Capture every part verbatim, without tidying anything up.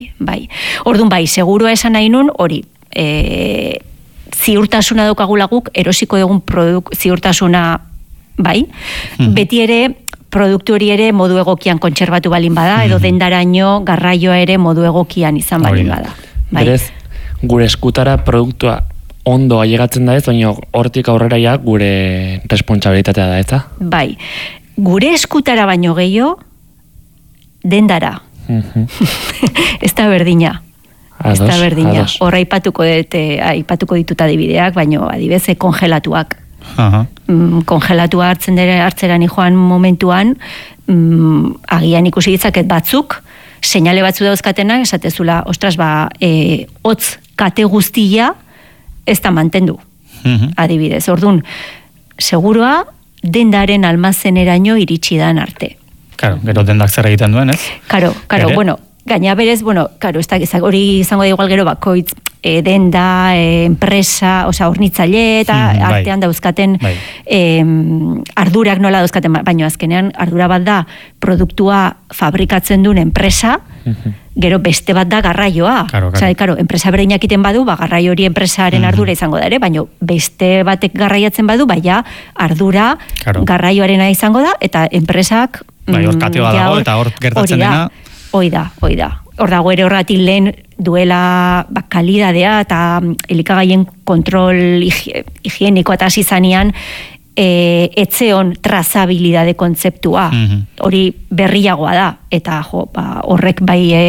bai. Orduan bai, segurua esan nahi nun, hori, e, ziurtasuna daukagula guk, erosiko dugun produk, ziurtasuna, bai, mm-hmm. beti ere, produktu hori ere modu egokian kontserbatu balin bada, mm-hmm. edo dendaraino garraioa ere modu egokian izan balin bada. Bai. Berez, gure eskutara produktua ondo ailegatzen da ez, baina hortik aurrera ja gure responsabilitatea da, eta? Bai, gure eskutara baino gehiago, dendara. Mm-hmm. Ez da berdina. Ez da berdina. Horra aipatuko, aipatuko dituta adibideak, baino adibeze kongelatuak. Uh-huh. Mm, kongelatua hartzen dere hartzeran joan momentuan, mm, agian ikusi ditzaket batzuk, seinale batzu dauzkatenak, esatezula, ostras, ba, e, hotz kate guztia ez da mantendu. Uh-huh. Adibidez, orduan, segurua, dendaren almazeneraino iritsi dan arte. Karo, gero dendak zer egiten duen, ez? Karo, karo, bueno, gaina berez, bueno, karo, ez da, hori izango da igual gero bakoitz, e, denda, e, enpresa, oza, hornitzaile, eta hmm, artean bai. dauzkaten bai. E, ardurak nola dauzkaten, baina azkenean ardura bat da produktua fabrikatzen duen enpresa, hmm. gero beste bat da garraioa. Karo, karo. Oza, karo, enpresa bereinak iten badu, ba, garraio hori enpresaren hmm. ardura izango da ere, baina beste batek garraiatzen badu, baina ardura karo. garraioarena izango da, eta enpresak... Bai, hor katioa dago, eta hor gertatzen dena... Hoi da, hoi da. Hor dago ere horretik lehen duela ba, kalidadea eta elikagaien kontrol higieniko eta zizanean e, etzeon trazabilidade kontzeptua. Mm-hmm. Hori berriagoa da. Eta jo, ba, horrek bai e,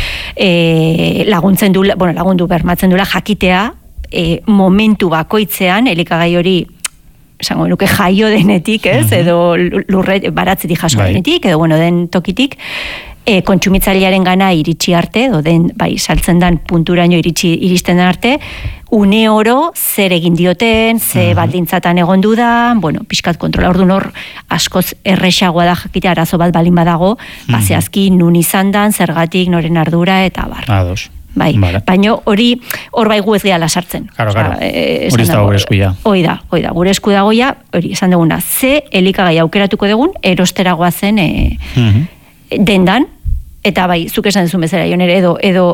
e, laguntzen du, bueno, lagundu bermatzen dula jakitea e, momentu bakoitzean elikagai hori esango nuke jaio denetik, ez? Mm-hmm. Edo lurre baratzetik jaso bai. denetik, edo bueno, den tokitik, e, kontsumitzailearen gana iritsi arte, edo den, bai, saltzen dan punturaino iritsi, iristen den arte, une oro zer egin dioten, ze mm-hmm. baldintzatan egon dudan, bueno, pixkat kontrola, orduan hor askoz erresagoa da jakite arazo bat balin badago, mm-hmm. bazeazki nun izan dan, zergatik, noren ardura, eta bar. Ados. Bai, vale. Baina hori hor bai gu ez gehala sartzen. Claro, claro. Hori ez dago gure esku ja. Hoi da, hoi da, gure esku dago ja, hori esan duguna, ze elikagai aukeratuko dugun, erosteragoa zen e, mm-hmm. dendan, eta bai, zuk esan duzun bezala, jonere, edo, edo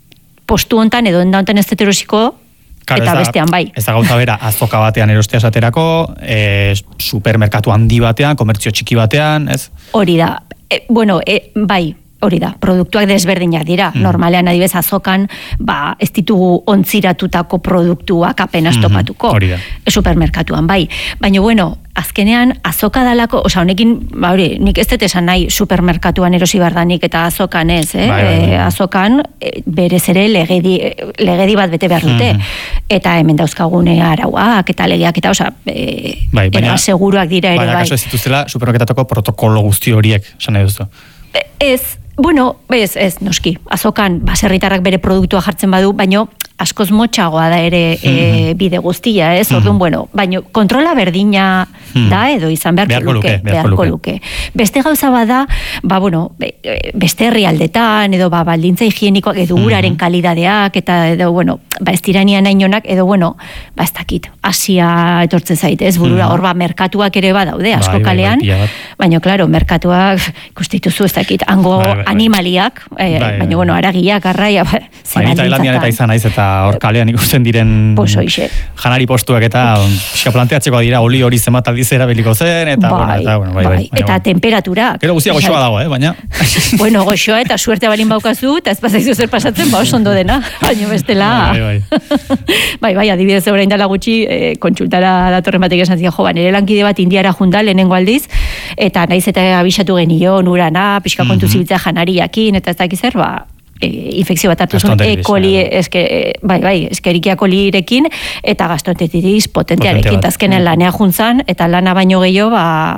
postu hontan, edo denda hontan ez deterosiko, Claro, eta da, bestean bai. Ez da gauza bera, azoka batean erostea esaterako, e, supermerkatu handi batean, komertzio txiki batean, ez? Hori da, e, bueno, e, bai, hori da, produktuak desberdinak dira. Mm. Normalean adibez azokan, ba, ez ditugu ontziratutako produktuak apenas mm-hmm. topatuko. Hori da. Supermerkatuan, bai. Baina, bueno, azkenean azoka dalako, oza, honekin, ba, hori, nik ez dut esan nahi supermerkatuan erosi bardanik eta azokan ez, eh? Bai, bai, bai. E, azokan, e, berez ere legedi, legedi bat bete behar dute. Mm-hmm. Eta hemen dauzkagune arauak eta legeak eta, oza, e, bai, baina, seguruak dira ere, baina, bai. Baina, kaso ez dituztela supermerkatako protokolo guzti horiek, esan nahi duzu. Ez, bueno, ez, ez, noski, azokan baserritarrak bere produktua jartzen badu, baino askoz motxagoa da ere mm-hmm. e, bide guztia, ez? Mm-hmm. Orduan, bueno, baino kontrola berdina mm-hmm. da edo izan beharko, beharko luke, luke, beharko luke. Beste gauza bada, ba, bueno, beste herrialdetan, edo ba, baldintza higienikoak, edo uraren mm-hmm. kalidadeak, eta edo, bueno, ba, ez tiranian ainonak, edo, bueno, ba, ez dakit, Asia etortzen zaite, ez burura, hor mm-hmm. ba, merkatuak ere badaude, asko bai, kalean, bai, bai, baina, klaro, merkatuak, ikustituzu, ez dakit, hango bai, bai, bai. animaliak, bai, eh, bai, baina, bueno, aragiak, arraia, ba, bai, Tailandian eta izan naiz, eta hor kalean ikusten diren pues janari postuak eta xa planteatzeko dira oli hori zenbat aldiz erabiliko zen eta bai, bueno, eta, bueno, bai, bai. Bai, eta bueno. temperatura. Gero guztia goxoa dago, eh, baina. Bueno, goxoa eta suerte balin baukazu eta ez pasaizu zer pasatzen, ba, oso ondo dena, baina bestela. Bai, bai. bai, bai, adibidez orain dela gutxi, eh, kontsultara datorren batek esan zian, jo, ba, nire lankide bat Indiara junda lehenengo aldiz, eta naiz eta abisatu genion, urana, pixka kontu mm-hmm. zibiltzea janariakin, eta ez dakiz zer, ba, E, infekzio bat hartu zuen E. coli, eske, bai, bai, eskerikia kolirekin eta gastroenteritis potentearekin, eta azkenen lanea juntzan, eta lana baino gehiago, ba...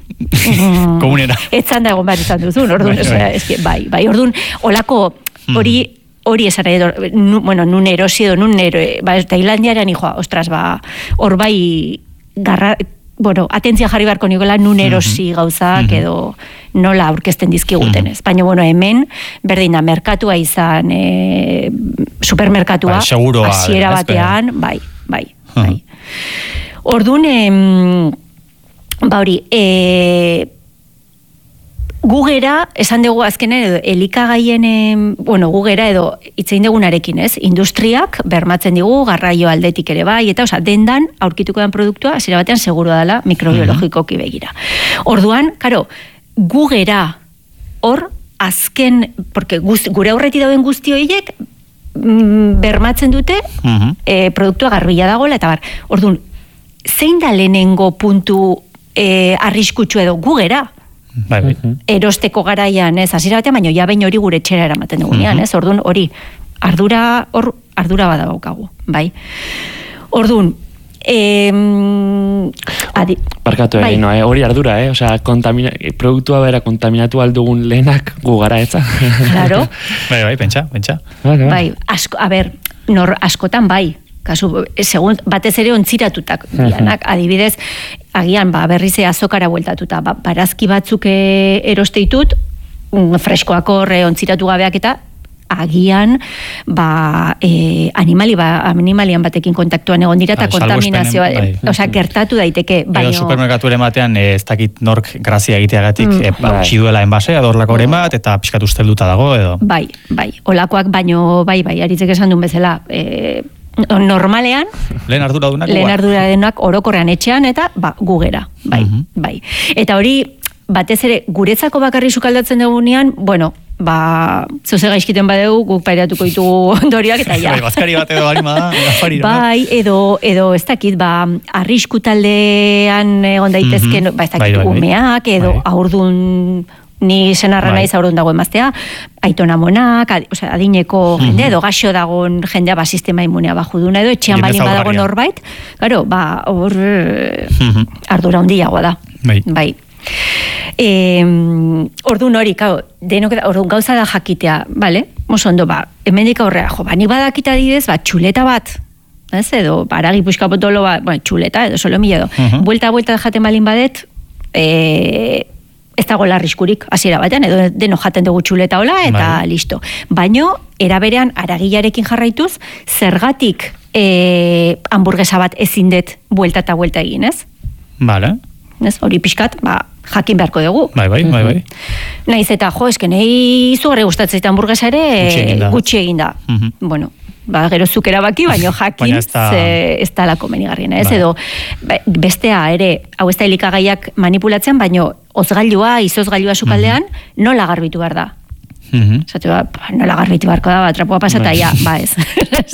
komunera. Etzan da egon behar izan duzun, orduan, bai, bai. Eske, bai, bai, orduan, olako hori, hori esan edo, nu, bueno, nun erosi edo, nun ero, ba, Tailandiaren hijoa, ostras, ba, hor bai, garra, bueno, atentzia jarri beharko nikola nun erosi gauzak mm-hmm. edo nola aurkezten dizkiguten ez. Baina, bueno, hemen, berdin da, merkatua izan, e, supermerkatua, ba, hasiera batean, bai, bai, uh-huh. bai. Orduan, em, ba hori, e, Gugera, esan dugu azkenen, edo, elikagaien, bueno, gugera edo itzein dugunarekin, ez? Industriak bermatzen digu, garraio aldetik ere bai, eta, oza, dendan, aurkituko den produktua, hasiera batean segurua dela mikrobiologikoki begira. Orduan, karo, gugera, hor, azken, porque guz, gure aurreti dauden guzti horiek, mm, bermatzen dute, uh-huh. e, produktua garbila dagoela, eta bar, orduan, zein da lehenengo puntu e, arriskutsua edo gugera? Bai, bai. Erosteko garaian, ez, hasiera batean, baino ja baino hori gure etxera eramaten dugunean, ez? Orduan, hori, ardura, hor, ardura bada baukagu, bai. Orduan, em, adi, Barkatu bai. egin, no, eh? Hori ardura, eh? Osea, kontamina, produktua bera kontaminatu aldugun lehenak gu gara, etza? Claro. Bai, bai, pentsa, pentsa. Vale, bai, asko, a ber, nor, askotan bai, kasu, segun, batez ere ontziratutak dianak, adibidez, agian, ba, berriz azokara bueltatuta, ba, barazki batzuk e, erosteitut, mm, freskoak horre ontziratu gabeak eta agian, ba, e, animali, ba, animalian batekin kontaktuan egon dira eta Bai, kontaminazioa, salbuespenen, bai. osea, gertatu daiteke, baino... Edo supermerkatu ere batean, ez dakit nork grazia egiteagatik, Mm. e, ba, Bai. duela enbasea, adorlako ere bat, eta pixkat ustelduta dago, edo. Bai, bai, olakoak baino, bai, bai, aritzek esan duen bezala, e, normalean, Lehen ardura dunak? lehen ardura denak orokorrean etxean eta ba, gugera, bai, Mhm. bai. Eta hori, batez ere, guretzako bakarri sukaldatzen dugunean, bueno, ba, zoze gaizkiten badegu, guk pairatuko ditugu ondoriak, eta ja. Bai, bazkari bat edo balima da, afari, Bai, edo, edo ez dakit, ba, arrisku taldean egon daitezke, Mhm. ba, ez dakit, Bai, bai, bai. umeak, edo Bai. aurdun, ni senarra Bai. naiz aurdun dago emaztea, aitona monak, ad, osea, adineko Mhm. jende, edo gaxo dagon jendea, ba, sistema inmunea bajuduna, edo etxean Jende balin badago zaurgarria. norbait, claro, ba, hor eh, Mhm. ardura handiagoa da. Bai. Bai. E, orduan hori, kao, denok, orduan gauza da jakitea, bale? Oso ondo, ba, hemendik aurrera, jo, ba, nik badakita didez, ba, txuleta bat, ez, edo, baragi puxka potolo bat, bueno, txuleta, edo, solo mila edo, Mhm. buelta, buelta jaten balin badet, e, ez dago larriskurik, hasiera batean, edo deno jaten dugu txuleta hola, eta Bai. listo. Baino, eraberean, aragilarekin jarraituz, zergatik e, hamburguesa bat ezin dut buelta eta buelta egin, ez? Vale. Ez, hori pixkat, ba, jakin beharko dugu. Bai, bai, bai, bai. Naiz eta, jo, eske nahi izugarri gustatzen zait hamburguesa ere Gutxi egin da. gutxi egin da. Mhm. Bueno, ba, gero zuk erabaki, baino jakin Baina ez da- ze ez da lako menigarriena, ez? Bai. Edo, ba, bestea ere, hau ez da elikagaiak manipulatzen, baino ozgailua, izozgailua sukaldean, nola garbitu behar da. Mhm. Zate, ba, nola garbitu beharko da, ba, trapua pasata, Bai. ja, ba, ez.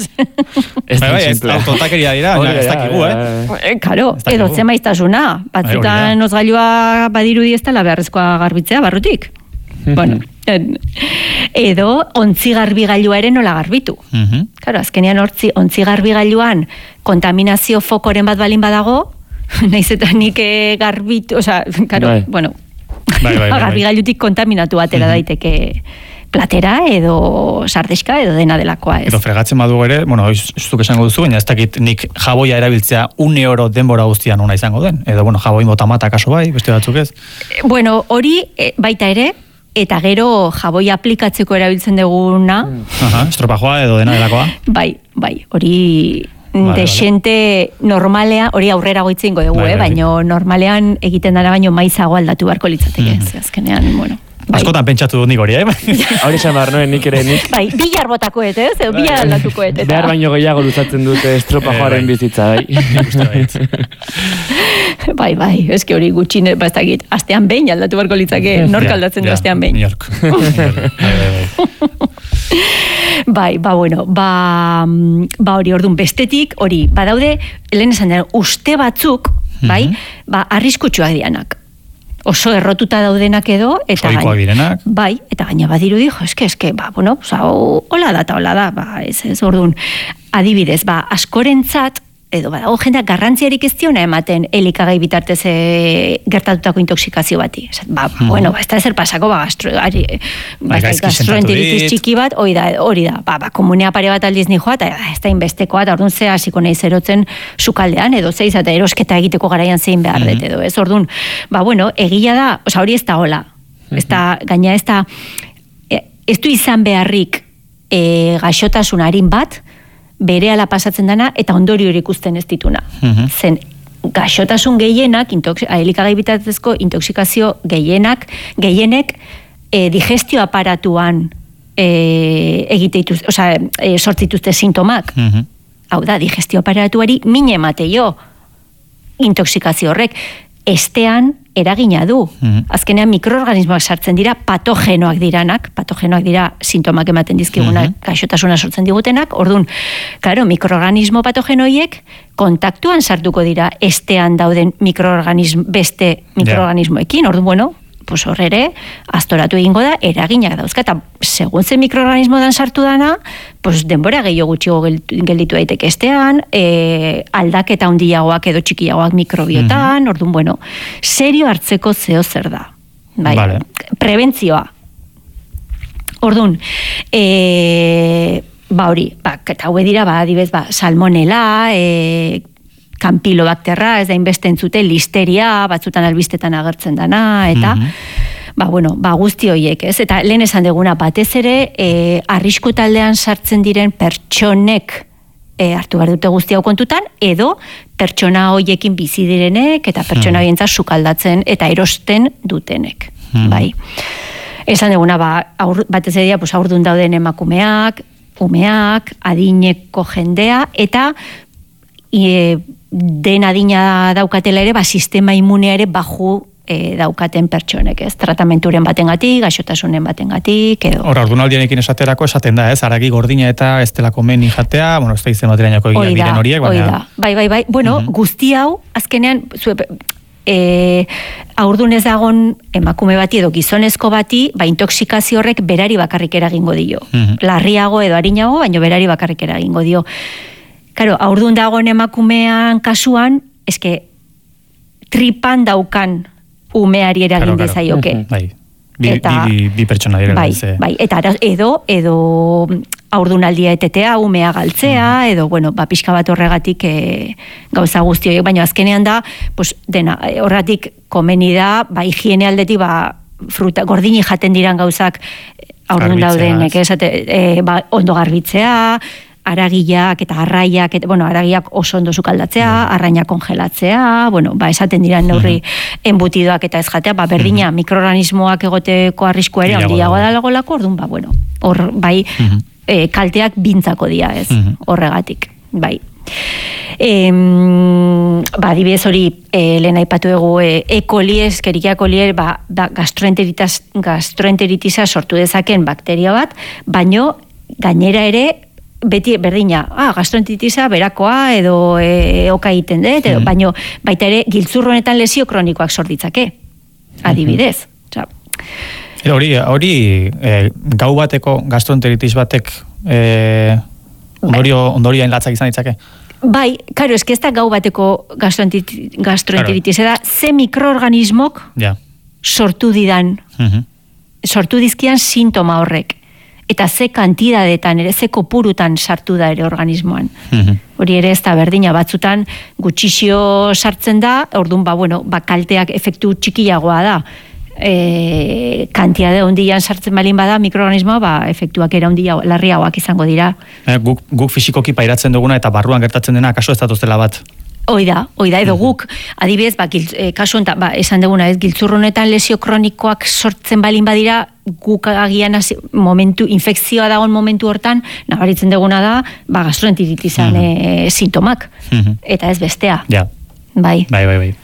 Ez Bai, da bai, ez simplea. autotakeria dira, Hori ez da, dakigu, eh? eh? Eh, Karo, Ez dakigu. edo zemaiztasuna. Batzutan Bai, ozgailua badirudi ez dela beharrezkoa garbitzea, barrutik. Bueno, en- edo ontzi garbigailua ere nola garbitu. Mhm. Claro, azkenean hortzi, ontzi garbigailuan kontaminazio fokoren bat balin badago, naiz eta nik eh, garbitu, osea, claro, Bai. bueno, Bai, bai, bai, bai. garbigailutik kontaminatu atera Mhm. daiteke platera edo sardeska edo dena delakoa, ez. Edo fregatzen badu ere, bueno, ez zuk esango duzu, baina ez dakit nik jaboia erabiltzea une oro denbora guztian ona izango den. Edo, bueno, jaboi motamata kaso bai, beste batzuk ez. Bueno, hori eh, baita ere, eta gero jaboi aplikatzeko erabiltzen duguna, Aha, estropajoa edo dena delakoa. bai, bai, hori Vale, desente normalean, hori aurrera goitzingo dugu, Bai, eh? bai. baino normalean egiten dara baino maizago aldatu beharko litzateke, Mhm. ze azkenean, bueno. Bai. Askotan pentsatu dut nik hori, eh? Hori esan behar noen, nik ere nik Bai, bilar botakoet, ez? Edo bilar aldatukoet, eta... behar baino gehiago luzatzen dute estropa Eh, joaren bai. bizitza, bai. Uste bait. Bai, bai, eske hori gutxine, ba ez dakit, astean behin aldatu beharko litzake, nork Ja, aldatzen du ja, astean behin. New York. New York. Bai, bai, bai. Bai, ba, bueno, ba, mm, ba hori orduan bestetik, hori, badaude, lehen esan dira, uste batzuk, bai, Mhm. ba, arriskutsuak dianak. Oso errotuta daudenak edo, eta Ohikoak direnak. bai, eta gaina badirudi, jo, eske, eske, ba, bueno, oza, hola da, eta hola da, ba, ez, ez, orduan, adibidez, ba, askorentzat, edo badago jendea garrantziarik ez diona ematen elikagai bitartez e, gertatutako intoxikazio bati. Esat, ba, Mhm. bueno, ba, ez da ezer pasako, ba, gastro, ari, ba, Bai, gaizki sentatu gastroenteritis dit. txiki bat, hori da, hori da, ba, ba, komunea pare bat aldiz nijoa, eta ez da inbestekoa, eta orduan ze hasiko nahi zerotzen sukaldean, edo zeiz, eta erosketa egiteko garaian zein behar dut, edo, ez, orduan, ba, bueno, egia da, oza, hori ez da hola, ez da, gaina ez da, e, ez du izan beharrik e, gaixotasun arin bat, berehala pasatzen dana, eta ondorio ikusten ez dituna. Mhm. Zen, gaixotasun gehienak, intox, elikagai bitartezko intoxikazio gehienak, gehienek e, digestio aparatuan e, egite dituz, osea, e, sortzituzte sintomak. Mm-hmm. Hau da, digestio aparatuari min emate jo intoxikazio horrek. Estean eragina du. Mm-hmm. Azkenean mikroorganismoak sartzen dira, patogenoak diranak, patogenoak dira sintomak ematen dizkigunak, mm-hmm. gaixotasuna sortzen digutenak, orduan, claro, mikroorganismo patogenoiek kontaktuan sartuko dira estean dauden mikroorganismo, beste mikroorganismoekin, yeah. Orduan, bueno, pues hor ere, aztoratu egingo da, eraginak dauzka, eta segun ze mikroorganismodan sartu dana, pues denbora gehiago gutxiago gelditu daiteke estean, e, aldaketa handiagoak edo txikiagoak mikrobiotan, mm-hmm. Orduan, bueno, serio hartzeko zeo zer da. Bai, vale. Prebentzioa. Orduan, e, ba hori, ba, eta hau dira, ba, adibez, ba, salmonela, e, kampilobakterra, ez da inbeste entzute, listeria, batzutan albistetan agertzen dana, eta, mm-hmm. ba, bueno, ba, guzti horiek, ez? Eta lehen esan deguna, batez ere, e, arrisku taldean sartzen diren pertsonek e, hartu behar dute guzti hau kontutan, edo pertsona horiekin bizi direnek, eta pertsona horientzat mm-hmm. sukaldatzen, eta erosten dutenek, mm-hmm. bai. Esan deguna, ba, aur, batez ere, pues, aurdun dauden emakumeak, umeak, adineko jendea, eta e, den adina daukatela ere, ba, sistema immunea ere baju e, daukaten pertsonek, ez? Tratamenturen batengatik, gaixotasunen batengatik, edo... Hor, ordunaldienekin esaterako esaten da, ez? Aragi gordina eta ez delako meni jatea, bueno, ez da izen baterainako egia biren horiek, baina... Oida, bai, bai, bai, bueno, uh-huh. guzti hau, azkenean, zue, e, aurdun ez dagon emakume bati edo gizonezko bati, ba, intoxikazio horrek berari bakarrik eragingo dio. Uh-huh. Larriago edo harinago, baina berari bakarrik eragingo dio. Claro, aurdun dagoen emakumean kasuan, eske tripan daukan umeari eragin claro, dezaioke. Claro. Bai, bi, eta, bi, bi pertsona direla. Bai, ze. bai, eta edo, edo aurdunaldia etetea, umea galtzea, mm. edo, bueno, ba, pixka bat horregatik e, gauza guzti horiek, baina azkenean da, pues, dena, horregatik komeni da, ba, higiene aldetik, ba, fruta, gordini jaten diran gauzak aurdun daudenek, esate, e, ba, ondo garbitzea, aragiak eta arraiak, eta, bueno, aragiak oso ondo sukaldatzea, mm. arraina kongelatzea, bueno, ba, esaten dira neurri mm-hmm. embutidoak eta ez jatea, ba, berdina, mm-hmm. mikroorganismoak egoteko arriskua ere, handiagoa da lagolako, orduan, ba, bueno, hor, bai, mm-hmm. e, kalteak bintzako dira, ez, mm-hmm. horregatik, bai. E, ba, adibidez hori, e, lehen aipatu egu, e, E. coli, Escherichia coli, ba, ba, gastroenteritisa sortu dezaken bakteria bat, baino, gainera ere, beti berdina, ah, gastroenteritisa berakoa edo e, oka egiten dut, edo, mm. baino baita ere giltzurronetan lesio kronikoak sorditzake, adibidez. Mm-hmm. Osea, hori, hori e, gau bateko gastroenteritis batek e, ondorio, ondorio latzak izan ditzake? Bai, karo, eske ez da gau bateko gastroenteritis, claro. Da ze mikroorganismok yeah. sortu didan, mm-hmm. sortu dizkian sintoma horrek. Eta ze kantidadetan, ere ze kopurutan sartu da ere organismoan. Mm-hmm. Hori ere ez da berdina, batzutan gutxixio sartzen da, orduan, ba, bueno, ba, kalteak efektu txikiagoa da. E, kantiade hondian sartzen balin bada, mikroorganismoa, ba, efektuak era hondia larriagoak izango dira. Eh, guk, guk fisikoki pairatzen duguna eta barruan gertatzen dena, kaso ez datuztela bat. Oida, oida, edo guk, adibidez, ba, giltz, e, kasu enta, ba, esan duguna, ez, giltzurronetan lesio kronikoak sortzen balin badira, guk agian momentu, infekzioa dagoen momentu hortan, nabaritzen duguna da, ba, gastroenteritizan mm-hmm. e, sintomak, mm-hmm. eta ez bestea. Ja. Bai. Bai, bai, bai.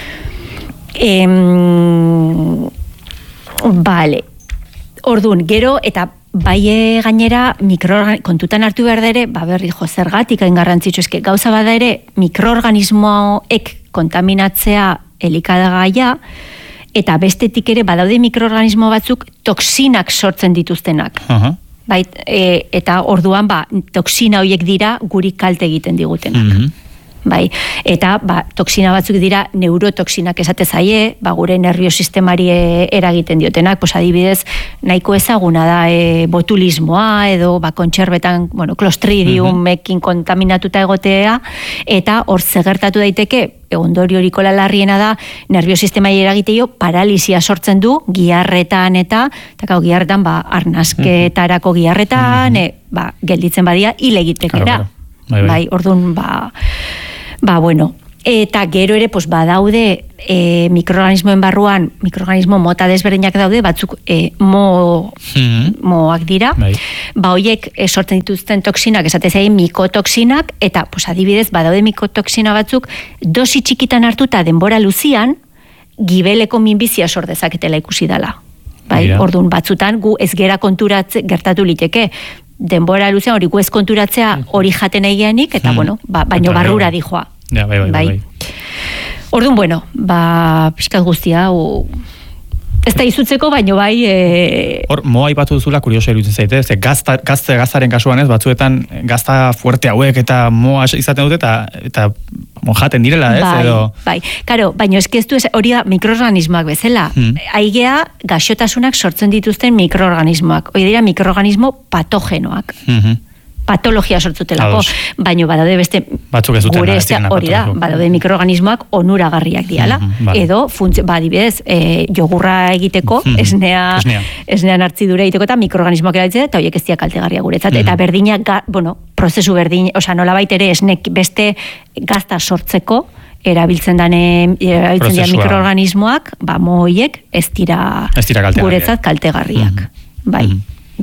Em, vale. Orduan, gero, eta bai gainera, mikroorgan... kontutan hartu behar da ere, ba berri jo, zergatik hain garrantzitsu, eske gauza bada ere, mikroorganismoek kontaminatzea elikagaia, eta bestetik ere, badaude mikroorganismo batzuk toksinak sortzen dituztenak. Uh-huh. Bai, e, eta orduan, ba, toksina horiek dira guri kalte egiten digutenak. Uh-huh. Bai, eta ba, toksina batzuk dira neurotoksinak esate zaie, ba, gure nerviosistemari eragiten diotenak, pues adibidez, nahiko ezaguna da e, botulismoa edo ba, kontserbetan, bueno, clostridiumekin mm-hmm. kontaminatuta egotea, eta hor zegertatu daiteke, ondorio horiko larriena da, nerviosistemari eragiteio paralisia sortzen du, giarretan eta, eta gau, giarretan, ba, arnasketarako giarretan, mm-hmm. e, ba, gelditzen badia, hile egitekera. Claro, claro. Bai, bai. Bai, orduan, ba, ba, bueno, Eta gero ere pues, badaude e, mikroorganismoen barruan, mikroorganismo mota desberdinak daude, batzuk e, mo, mm-hmm. moak dira, bai. Ba hoiek e, sortzen dituzten toksinak, esate zain mikotoksinak, eta pues, adibidez badaude mikotoksina batzuk, dosi txikitan hartuta denbora luzian, gibeleko minbizia sor dezaketela ikusi dela. Bai, orduan batzutan gu ez gera konturatze gertatu liteke, denbora luzean hori gu ez konturatzea hori jaten egianik, eta mm. bueno, ba, baino barrura dijoa. Ja, bai, bai, bai. bai. Orduan, bueno, ba, pixkat guztia, o, ez da izutzeko, baino bai... E... Hor, moa ipatu duzula, kurioso iruditzen zaite, ze gazta, gazte gaztaren kasuan ez, batzuetan gazta fuerte hauek eta moa izaten dute, eta, eta mo, jaten direla ez, bai, edo... Bai, karo, baino ez ez du, hori da mikroorganismoak bezala. Hmm. Aigea, gaixotasunak sortzen dituzten mikroorganismoak. Hori dira mikroorganismo patogenoak. Hmm. Patologia sortzutelako, baino badaude beste batzuk ez dutena, gure ez hori da, badaude mikroorganismoak onuragarriak diala, mm-hmm, vale. Edo funtze, ba, adibidez, e, jogurra egiteko, mm-hmm. esnea, esnea. esnean hartzidura egiteko eta mikroorganismoak erabiltzea, eta horiek ez dira kaltegarriak guretzat, mm-hmm. eta berdinak, bueno, prozesu berdin, osea, nolabait ere esnek beste gazta sortzeko, erabiltzen dane, erabiltzen dira mikroorganismoak, ba, moiek ez dira, ez dira kaltegarriak. Guretzat kaltegarriak. Mm-hmm. Bai, mm-hmm.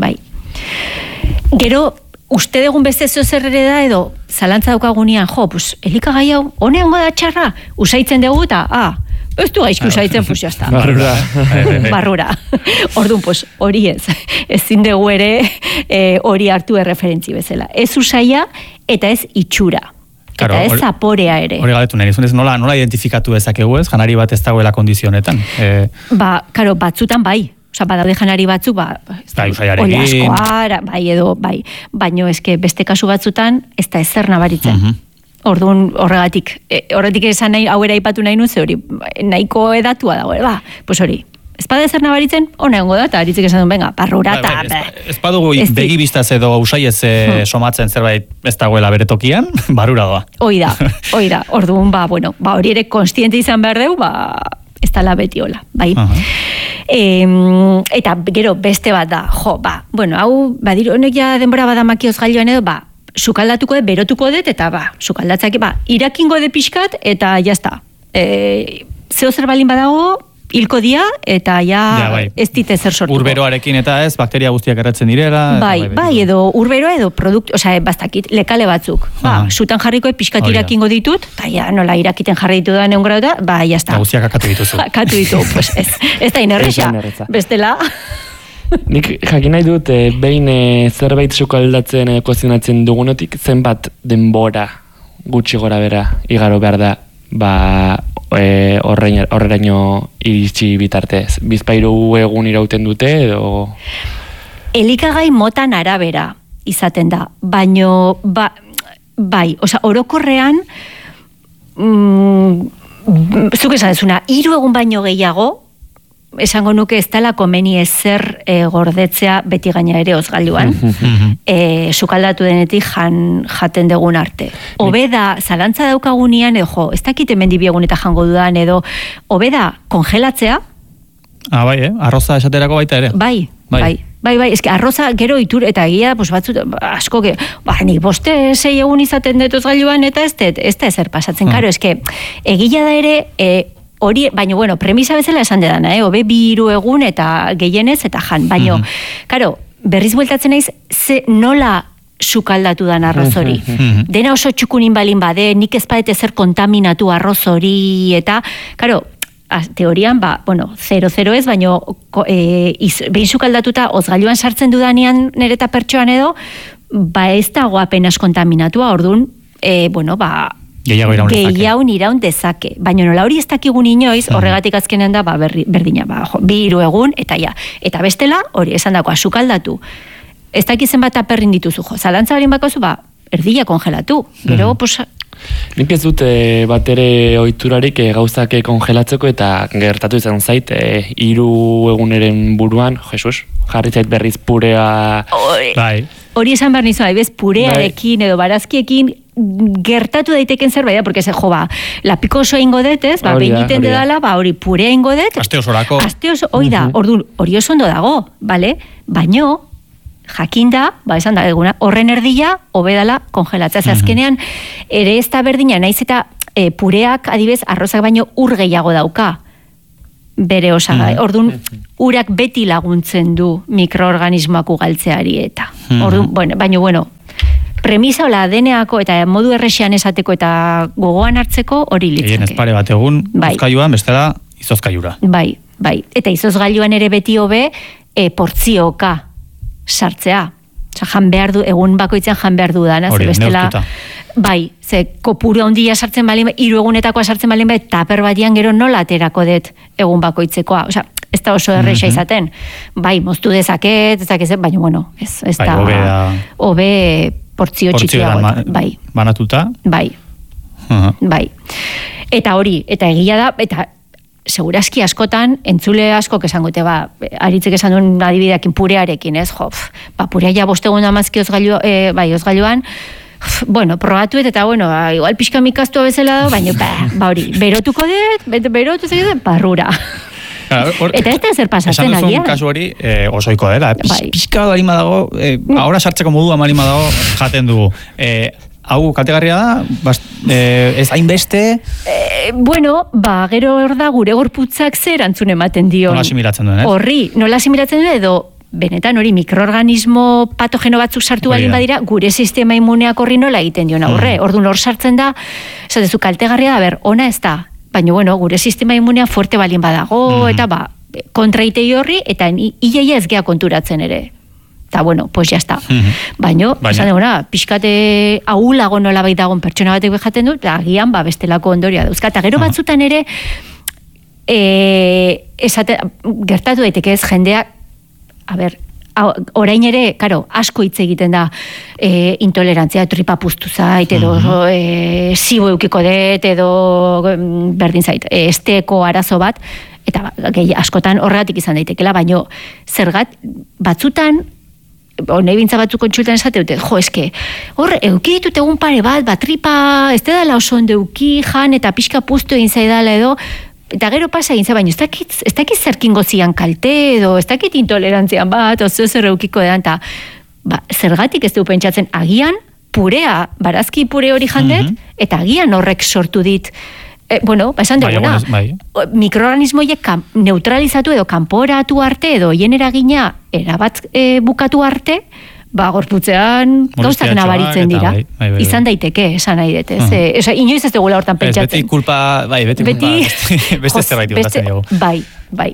bai. Gero, uste dugun beste zozer ere da edo zalantza daukagunean, jo, pues, elikagai hau, hone hongo da txarra, usaitzen dugu eta, ah, ez du gaizki usaitzen, pues jazta. Barrura. Barrura. Orduan, pues, hori ez. Ezin dugu ere hori hartu erreferentzi bezala. Ez usaia eta ez itxura. Eta claro, ez zaporea ere. Hori galetu nahi, ez nola, nola identifikatu ezakegu ez, janari bat ez dagoela kondizionetan. E... Ba, karo, batzutan bai. Osa, badaude janari batzuk, ba, bai, olaskoa, bai, edo, bai, baino eske beste kasu batzutan, ez da ezer nabaritzen. Uh-huh. Orduan, horregatik, e, horretik esan nahi, hau eraipatu nahi nuze, hori, nahiko edatua dago, ba, pues hori, ez bada ezer nabaritzen, hona egongo da, eta haritzik esan duen, venga, parrura, eta... Bai, bai, ez badugu begi biztaz edo usai ez hmm. somatzen zerbait ez dagoela bere tokian, barura doa. Hoi da, hoi da, orduan, ba, bueno, ba, hori ere konstiente izan behar deu, ba, ez tala beti hola, bai. Uh-huh. E, eta gero beste bat da, jo, ba, bueno, hau, badir, honek ja denbora badamakioz gailioan edo, ba, sukaldatuko dut, berotuko dut, eta ba, sukaldatzak, ba, irakingo dut pixkat, eta jazta. E, zeo zer balin badago, hilko dia, eta ja, ja bai. Ez dite zer sortuko. Urberoarekin eta ez, bakteria guztiak erratzen direla. Bai, bai, bai, edo urberoa edo produktu, osea, bastakit, lekale batzuk. Ba, uh-huh. Sutan jarriko pixkat oh, irakingo ditut, eta ja, nola irakiten jarri ditu da neun grauta, ba, jazta. Guztiak akatu dituzu. Akatu ditu, pues ez, ez da inerreza. Bestela. Nik jakin nahi dut, eh, behin eh, zerbait sukaldatzen, eh, kozinatzen dugunotik, zenbat denbora gutxi gora bera, igaro behar da, ba, e, horreraino iritsi bitartez. Bizpairu egun irauten dute, edo... Elikagai motan arabera izaten da, baino, ba, bai, oza, orokorrean, mm, zuk esan dezuna, hiru egun baino gehiago, esango nuke ez dela komeni ezer e, gordetzea beti gaina ere ozgailuan, e, sukaldatu denetik jan, jaten dugun arte. Obeda, zalantza daukagunean, edo, jo, ez dakit hemen dibiegun eta jango dudan, edo, obeda, kongelatzea? Ah, bai, eh? Arroza esaterako baita ere? Bai, bai. bai. Bai, bai, eske arroza gero itur, eta egia, pues batzut, asko, que, ba, nik boste sei egun izaten detoz gailuan, eta ez da, ez da ezer pasatzen, karo, eske, egia da ere, e, hori, baina, bueno, premisa bezala esan dedana, eh? Obe bi hiru egun eta gehienez eta jan, baina, mm-hmm. karo, berriz bueltatzen naiz, ze nola sukaldatu dan arroz hori. Mm-hmm. Dena oso txukunin balin bade, nik ez baete zer kontaminatu arroz hori, eta, karo, teorian, ba, bueno, zero-zero ez, baina e, behin sukaldatuta ozgailuan sartzen dudanean nire eta pertsoan edo, ba ez dago apenas kontaminatua, orduan, e, bueno, ba, gehiago iraun dezake. Gehiago iraun dezake. Baina nola hori ez dakigun inoiz, horregatik azkenean da, ba, berri, berdina, ba, jo, bi hiru egun, eta ja. Eta bestela, hori esan dakoa, sukaldatu. Ez dakizen bat aperrin dituzu, jo, zalantza barin bakozu, ba, erdila kongelatu. Gero, mm. pues... Nik ez dut e, bat ere oiturarik e, gauzak kongelatzeko eta gertatu izan zait, e, hiru eguneren buruan, Jesus, jarri zait berriz purea... Bai. Hori esan behar nizu, bez, purearekin edo barazkiekin gertatu daiteken zerbait da, porque ze jo, ba, lapiko oso ingo detez, ba, behingiten dedala, ba, hori purea ingo det. Aste osorako. Aste oso, hoi da, uh-huh. ordu, hori oso ondo dago, bale? Baino, jakinda, ba, esan da, eguna, horren erdila, hobedala kongelatzea. Uh-huh. Azkenean, ere ez da berdina, naiz eta e, pureak adibez arrozak baino ur gehiago dauka bere osagai. Mm. Orduan, urak beti laguntzen du mikroorganismoak ugaltzeari eta. Mm. Orduan, bueno, baina, bueno, premisa hola deneako eta modu errexian esateko eta gogoan hartzeko hori litzake. Egin ez pare bat egun, bai. Uzkailuan bestela izozkailura. Bai, bai. Eta izozgailuan ere beti hobe e, portzioka sartzea. Osa, jan behar du, egun bakoitzen jan behar du dana. Hori, bestela, neurtuta. Bai, ze kopuru handia sartzen balin, hiru egunetakoa sartzen balin, taper batian gero nola aterako dut egun bakoitzekoa. Osa, ez da oso erreixa mm-hmm. izaten. Bai, moztu dezaket, ez baina, bueno, ez, ez da... Bai, hobe portzio txikiago. Bai. Banatuta? Bai. Uh-huh. Bai. Eta hori, eta egia da, eta segurazki askotan, entzule asko esangote, ba, aritzek esan duen adibideakin purearekin, ez, jo, ba, purea ja bostegun amazki ozgailu, e, bai, ozgailuan, bueno, probatuet, eta, bueno, ba, igual pixka mikaztua bezala da, baina, ba, ba, hori, berotuko dut, berotu zegiten, barrura. Or, eta ez da zer pasatzen agian. Esan duzun kasu hori eh, osoiko dela. Pix, bai. Pixka balima dago, eh, ahora sartzeko modua balima dago, jaten dugu. Eh, hau kaltegarria da, bast, eh, ez hainbeste? Eh, bueno, ba, gero hor da gure gorputzak zer antzun ematen dio. Nola asimilatzen duen, eh? Horri, nola asimilatzen duen edo, benetan hori mikroorganismo patogeno batzuk sartu balin badira, gure sistema immuneak horri nola egiten dion aurre. Mm. Orduan hor sartzen da, esatezu kaltegarria da, ber, ona ez da. Baina, bueno, gure sistema immunea fuerte balin badago, mm-hmm. eta ba, kontraitei horri, eta iaia ez gea konturatzen ere. Eta, bueno, pues jazta. Mm-hmm. Baina, esan duguna, pixkate ahulago nola baitagon pertsona batek behaten du, eta agian, ba, bestelako ondoria dauzka. Eta gero batzutan ere, e, esate, gertatu daiteke ez jendeak, a ber, orain ere, karo, asko hitz egiten da e, intolerantzia, tripa puztu zait, edo mm-hmm. e, zibo eukiko dut, edo berdin zait, e, esteko arazo bat, eta gehi, askotan horregatik izan daitekela, baino zergat, batzutan, nahi bintza batzuk kontsultan esate dute, jo, eske, hor, euki ditut egun pare bat, bat tripa, ez dela oso ondo euki, jan, eta pixka puztu egin zaidala edo, eta gero pasa egin ze, baina ez dakit, ez dakit zerkingo zian kalte, edo ez dakit intolerantzian bat, oso zer eukiko edan, eta ba, zergatik ez du pentsatzen, agian purea, barazki pure hori jandet, mm-hmm. eta agian horrek sortu dit, e, bueno, ba, esan duguna, bai, bai. Mikroorganismoiek neutralizatu edo kanporatu arte, edo hien eragina erabat e, bukatu arte, ba, gorputzean gauzak nabaritzen dira. Bai, bai, bai. Izan daiteke, esan nahi dut, ez? Uh-huh. E, oza, inoiz ez dugula hortan pentsatzen. Ez, beti kulpa, bai, beti, beti kulpa, beste zerbait ikatzen dugu. Bai, bai.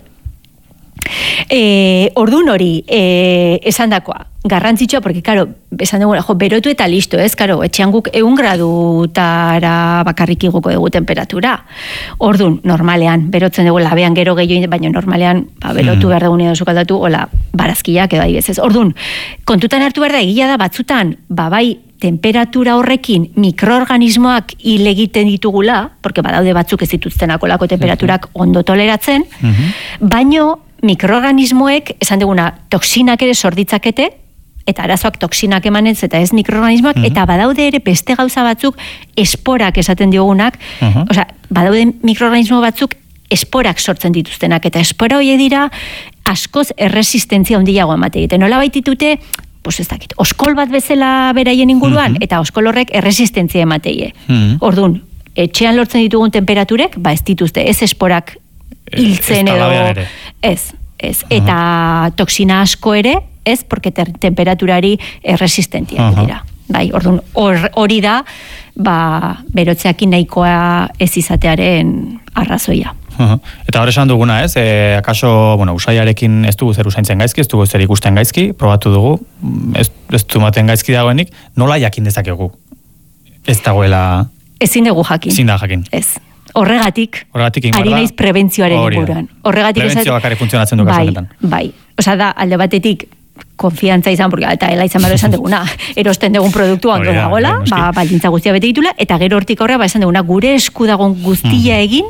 E, ordun hori, e, esan dakoa, garrantzitsua, porque, karo, esan dugu, jo, berotu eta listo, ez? Karo, etxean guk egun gradutara bakarrik igoko dugu temperatura. Ordun, normalean, berotzen dugu labean gero gehiago, baina normalean, ba, berotu mm. behar dugu nire sukaldatu, hola, barazkiak edo aibez, ez? Ordun, kontutan hartu behar da, egia da, batzutan, ba, bai, temperatura horrekin mikroorganismoak hil egiten ditugula, porque badaude batzuk ez dituztenako lako temperaturak ondo toleratzen, mm-hmm. baino mikroorganismoek, esan duguna, toksinak ere sorditzakete, eta arazoak toksinak emanez, eta ez mikroorganismoak, mm-hmm. eta badaude ere beste gauza batzuk esporak esaten diogunak, mm-hmm. osea, badaude mikroorganismo batzuk esporak sortzen dituztenak, eta espora horiek dira askoz erresistentzia handiago emate egiten. Nola baititute, pues ez dakit, oskol bat bezala beraien inguruan, mm-hmm. eta oskol horrek erresistentzia emateie. Mm-hmm. Orduan, etxean lortzen ditugun temperaturek, ba ez dituzte, ez esporak hiltzen edo... Ez, ez. Uh-huh. Eta toksina asko ere, ez, porque ter- temperaturari erresistentia uh-huh. dira. Bai, orduan, hori da, ba, berotzeakin nahikoa ez izatearen arrazoia. Uh-huh. Eta hor esan duguna, ez? E, akaso, bueno, usaiarekin ez dugu zer usaintzen gaizki, ez dugu zer ikusten gaizki, probatu dugu, ez, ez du maten gaizki dagoenik, nola jakin dezakegu? Ez dagoela... Ezin dugu jakin. Ezin da jakin. Ez. Horregatik, Horregatik ari naiz prebentzioaren inguruan. Horregatik prebentzio bakari funtzionatzen du kasu honetan. Bai, bai. Osa da, alde batetik, konfiantza izan, porque eta ela izan balo esan duguna, erosten dugun produktu ondo dagoela, ba, baldintza guztia bete ditula, eta gero hortik horre, ba, esan duguna, gure esku dagoen guztia egin,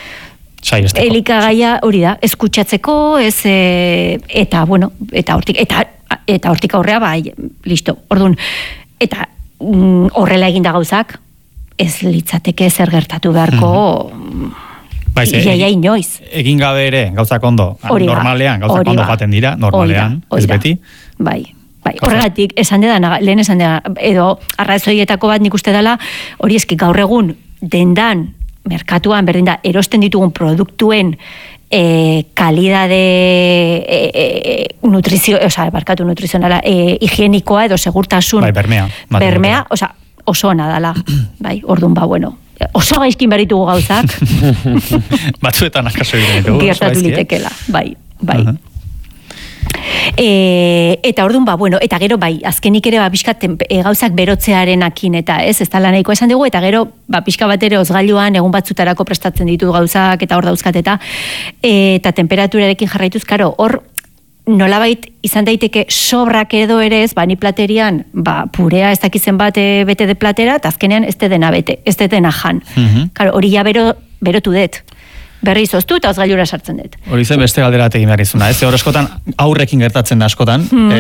elikagaia hori da, eskutsatzeko, ez, e, eta, bueno, eta hortik, eta, eta hortik aurrea, bai, listo, orduan, eta mm, horrela eginda gauzak, ez litzateke zer gertatu beharko, bai, iaia inoiz. Egin gabe ere, gauzak ondo, Oriba, normalean, gauzak oriba, ondo jaten dira, normalean, oriba, ez beti. Bai, bai, horregatik, esan deda, lehen esan deda, edo arrazoietako bat nik uste dela, hori eski gaur egun, dendan, merkatuan, berdin da, erosten ditugun produktuen e, kalidade e, e, nutrizio, oza, barkatu nutrizionala, e, higienikoa edo segurtasun. Bai, bermea. Bermea, oza, oso ona dala. Bai, orduan ba, bueno. Oso gaizkin beritugu gauzak. Batzuetan akaso egiten ditugu. Gertatu litekela, bai, bai. Uh-huh. E, eta orduan ba, bueno, eta gero bai, azkenik ere ba, pixka e, gauzak berotzearenakin eta ez, ez da nahiko esan dugu, eta gero ba, pixka bat ere ozgailuan egun batzutarako prestatzen ditu gauzak eta hor dauzkat eta e, eta temperaturarekin jarraituz, karo, hor nolabait izan daiteke sobrak edo ere ez, ba, ni platerian, ba, purea ez dakizen bat e, bete de platera, eta azkenean ez te dena bete, ez te dena jan. Uh-huh. Karo, hori ja bero, berotu dut. Berri izoztu eta ozgailura sartzen dut. Hori zen beste galdera egin behar izuna, ez? Hor askotan aurrekin gertatzen da askotan, mm-hmm.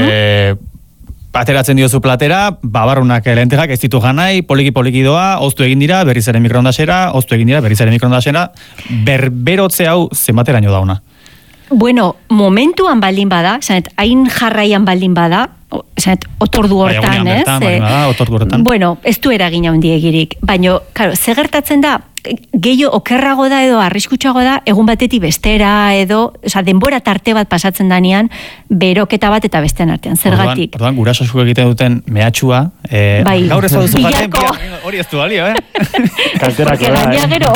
e, ateratzen diozu platera, babarrunak lentegak ez ditu janai, poliki-poliki doa, oztu egin dira, berriz ere mikroondasera, oztu egin dira, berriz ere mikroondasera, berberotze hau zenbateraino dauna? Bueno, momentuan baldin bada, zanet, hain jarraian baldin bada, zanet, otordu hortan, ez? Bertan, baldin bada, otordu hortan. Bueno, ez du eragina hundiegirik, baina, karo, ze gertatzen da, gehiago okerrago da edo arriskutsuago da egun batetik bestera edo, oza, denbora tarte bat pasatzen danean beroketa bat eta bestean artean, zergatik. Orduan, gurasosuko egiten duten mehatxua, eh, bai, gaur ez duzu jaten, hori ez du balio, eh? Kalterako da, eh? Gero,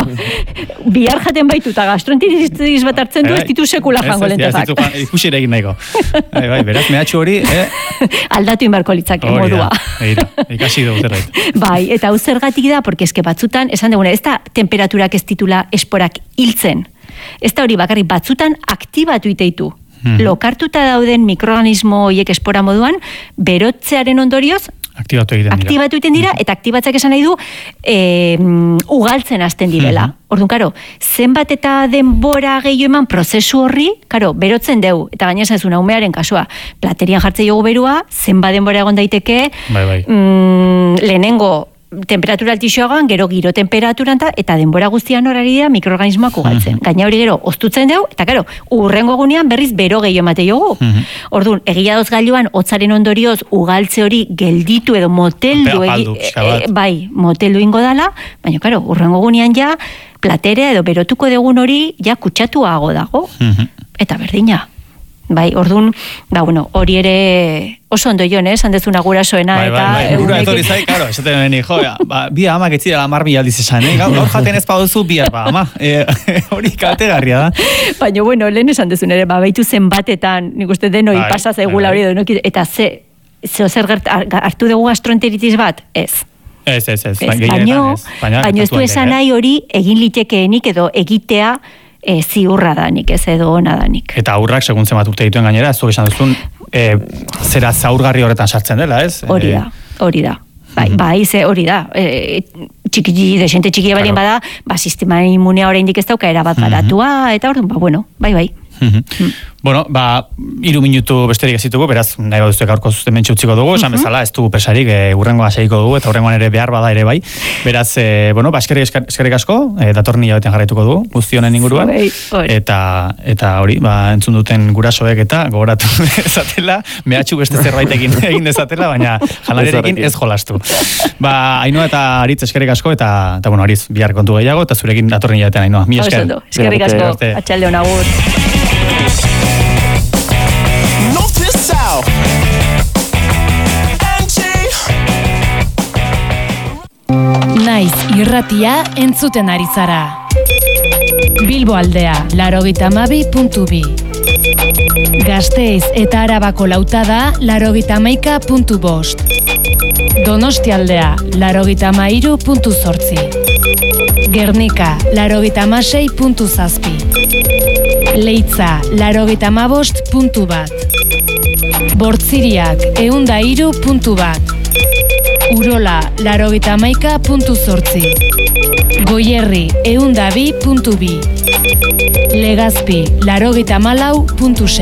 bihar jaten baitu eta gastroenteritis bat hartzen du, ez ditu sekula jango lentepak. Ikusi ere egin nahiko. Bai, bai, beraz, mehatxu hori, eh? Aldatu inbarko litzake modua. Eira, ikasi dugu zerbait. Bai, eta hau zergatik da, porque eske batzutan, esan duguna, ez da temperaturak ez ditula esporak hiltzen. Ez da hori bakarrik batzutan aktibatu iteitu. Hmm. Lokartuta dauden mikroorganismo horiek espora moduan, berotzearen ondorioz, aktibatu egiten dira. Aktibatu egiten dira, eta aktibatzak esan nahi du, e, ugaltzen hasten direla. Hmm. Orduan, karo, zenbat eta denbora gehiago eman prozesu horri, karo, berotzen deu, eta gaina esan zuen umearen kasua, platerian jartzen jogu berua, zenbat denbora egon daiteke, bai, bai. Mm, lehenengo, temperatura altixoagoan, gero giro temperaturan eta denbora guztian horari da mikroorganismoak ugaltzen. Uh-huh. Gaina hori gero, oztutzen deu, eta gero, urrengo gunean berriz bero gehiago emate jogu. Uh-huh. Orduan, egia doz gailuan, hotzaren ondorioz, ugaltze hori gelditu edo moteldu, Apaldu, e, e, bai, moteldu ingo dala, baina, karo, urrengo gunean ja, platerea edo berotuko degun hori, ja, kutsatuago dago. Uh-huh. Eta berdina. Bai, orduan, ba, bueno, hori ere oso ondo joan, eh, sandezuna gurasoena, bai, eta... Bai, bai, gura etorri zai, karo, esaten neni, jo, ba, bi amak etzira lamar mila aldiz esan, eh? Gaur jaten ez paduzu, bi ba, ama, e, hori kaltegarria da. Baina, bueno, lehen esan dezun ere, ba, baitu zen batetan, nik uste denoi bai, pasa zaigula hori, bai. Eta ze, ze ozer hartu dugu gastroenteritis bat, ez. Ez, ez, ez. Baina, baina ez du esan nahi hori egin litekeenik edo egitea E, ziurra danik, ez edo ona danik. Eta aurrak, segun zemat urte dituen gainera, ez du esan duzun, e, zera zaurgarri horretan sartzen dela, ez? Hori da, hori da. Bai, uh-huh. bai, ze hori da. E, txiki, desente txikia balien bada, ba, sistema immunea oraindik ez dauka erabat garatua, uh-huh. eta orduan, ba, bueno, bai, bai. Uh-huh. Mm. Bueno, ba, iru minutu besterik ez ditugu, beraz, nahi baduzu gaurko zuzten utziko dugu, esan uh-huh. bezala, ez dugu pesarik, e, urrengoa segiko dugu, eta urrengoan ere behar bada ere bai. Beraz, e, bueno, ba, eskerrik, eskerrik asko, e, datorni jabetean jarraituko dugu, guztionen inguruan, eta, eta hori, ba, entzun duten gurasoek eta gogoratu dezatela, mehatxu beste zerbaitekin egin dezatela, baina jalarerekin ez jolastu. Ba, Ainhoa eta Aritz eskerrik asko, eta, eta bueno, Aritz, bihar kontu gehiago, eta zurekin datorni jabetean, Ainhoa. Mi esker. Eskerrik asko, atxalde hon agur. Naiz irratia entzuten ari zara. Bilbo aldea, larogeita hamabi puntu bi. Gasteiz eta Arabako lautada, larogeita hamaika puntu bost. Donostia aldea, larogeita hamairu puntu zortzi. Gernika, larogeita hamasei puntu zazpi. Leitza, larogeita hamabost puntu bat. Bortziriak, ehunda hiru puntu bat. Urola, larogeita hamaika puntu zortzi. Goierri, ehunda bi puntu bi. Legazpi, larogeita hamalau puntu sei.